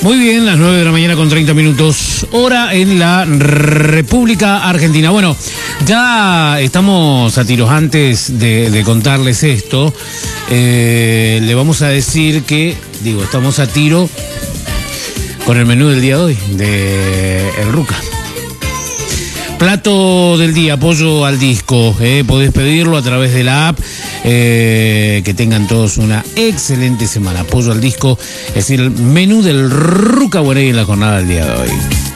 Muy bien, las 9 de la mañana con 30 minutos, hora en la República Argentina. Bueno, ya estamos a tiros. Antes de contarles esto, le vamos a decir que, estamos a tiro con el menú del día de hoy, de El Ruca. Plato del día, pollo al disco. Podés pedirlo a través de la app. Que tengan todos una excelente semana. Pollo al disco es el menú del Ruca Guarey en la jornada del día de hoy.